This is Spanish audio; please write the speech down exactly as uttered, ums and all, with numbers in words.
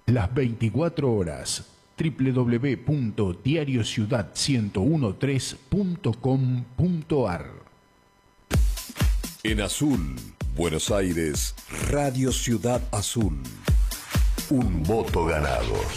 las veinticuatro horas. doble u doble u doble u punto diario ciudad ciento trece punto com punto a r. En azul, Buenos Aires, Radio Ciudad Azul. Un voto ganado.